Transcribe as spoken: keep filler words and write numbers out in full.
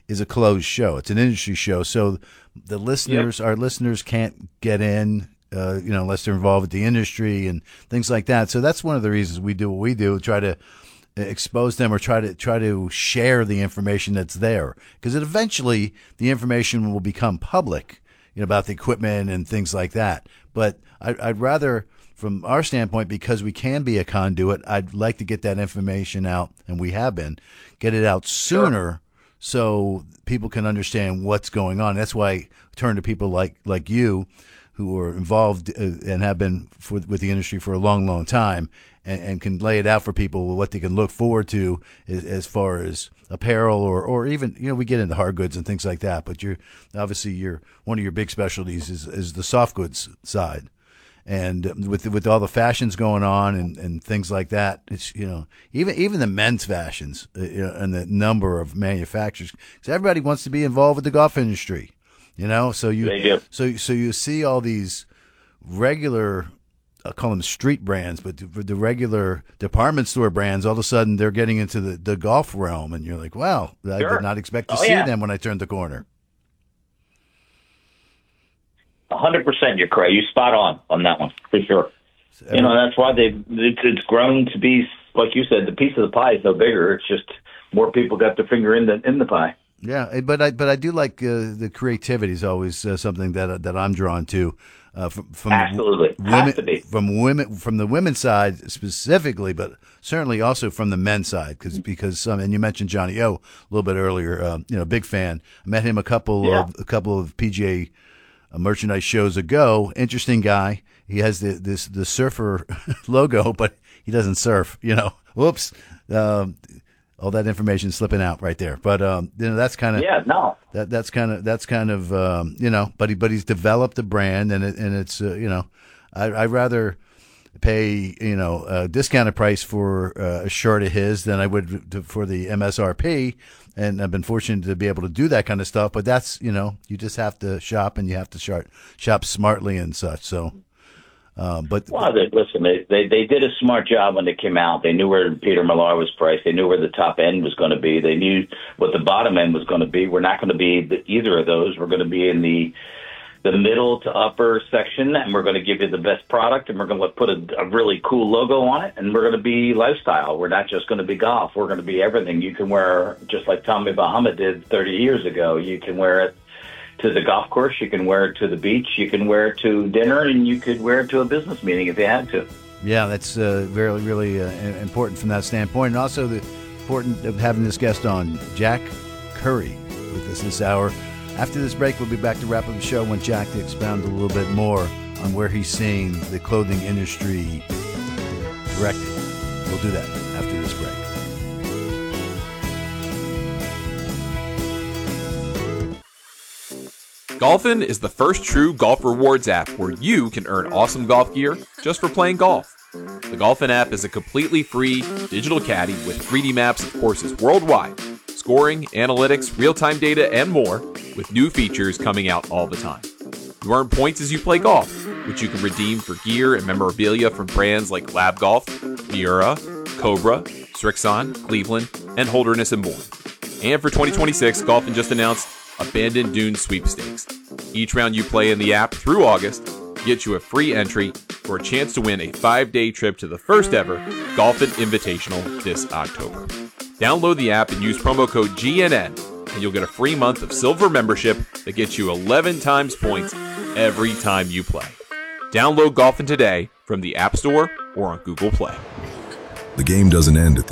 is a closed show. It's an industry show, so the listeners, yep. our listeners, can't get in, uh, you know, unless they're involved with the industry and things like that. So that's one of the reasons we do what we do: try to expose them or try to try to share the information that's there, because eventually the information will become public, you know, about the equipment and things like that. But I, I'd rather, from our standpoint, because we can be a conduit, I'd like to get that information out, and we have been, get it out sooner. Sure. So people can understand what's going on. That's why I turn to people like like you, who are involved and have been for, with the industry for a long, long time, and, and can lay it out for people what they can look forward to as, as far as apparel or, or even, you know, we get into hard goods and things like that. But you're obviously you're one of your big specialties is, is the soft goods side. And with with all the fashions going on and, and things like that, it's, you know, even even the men's fashions, uh, you know, and the number of manufacturers, because everybody wants to be involved with the golf industry, you know. So you so so you see all these regular, I call them street brands, but the, the regular department store brands, all of a sudden they're getting into the, the golf realm, and you're like, wow, I sure. did not expect to oh, see yeah. them when I turned the corner. A hundred percent, you're correct. You're spot on on that one for sure. So, you know, that's why they it's grown to be, like you said, the piece of the pie is no bigger. It's just more people got their finger in the in the pie. Yeah, but I but I do like uh, the creativity is always uh, something that that I'm drawn to. Uh, from, from Absolutely, women, has to be. from women from the women's side specifically, but certainly also from the men's side, because because um, and you mentioned Johnny O a little bit earlier. Uh, you know, big fan. I met him a couple yeah. of a couple of P G A merchandise shows ago. Interesting guy. He has the this the surfer logo, but he doesn't surf. You know, whoops. Um, all that information slipping out right there. But um, you know, that's kind of yeah, no. That that's kind of that's kind of um, you know. But he but he's developed a brand, and it, and it's uh, you know, I I'd rather pay you know a discounted price for uh, a shirt of his than I would to, for the M S R P. And I've been fortunate to be able to do that kind of stuff. But that's, you know, you just have to shop, and you have to shop, shop smartly and such. So, um, but well, they, listen, they, they they did a smart job when they came out. They knew where Peter Millar was priced. They knew where the top end was going to be. They knew what the bottom end was going to be. We're not going to be either of those. We're going to be in the the middle to upper section, and we're going to give you the best product, and we're going to put a, a really cool logo on it, and we're going to be lifestyle. We're not just going to be golf. We're going to be everything. You can wear, just like Tommy Bahama did thirty years ago. You can wear it to the golf course. You can wear it to the beach. You can wear it to dinner, and you could wear it to a business meeting if you had to. Yeah, that's uh, really, really uh, important from that standpoint. And also the important of having this guest on, Jack Curry, with us this hour. After this break, we'll be back to wrap up the show when Jack to expound a little bit more on where he's seeing the clothing industry directed. We'll do that after this break. Golfin is the first true golf rewards app where you can earn awesome golf gear just for playing golf. The Golfin app is a completely free digital caddy with three D maps of courses worldwide, scoring, analytics, real-time data, and more, with new features coming out all the time. You earn points as you play golf, which you can redeem for gear and memorabilia from brands like Lab Golf, Miura, Cobra, Srixon, Cleveland, and Holderness and more. And for twenty twenty-six, Golfin just announced Abandoned Dunes Sweepstakes. Each round you play in the app through August gets you a free entry for a chance to win a five-day trip to the first ever Golfin Invitational this October. Download the app and use promo code G N N, and you'll get a free month of silver membership that gets you eleven times points every time you play. Download Golfin today from the App Store or on Google Play. The game doesn't end at the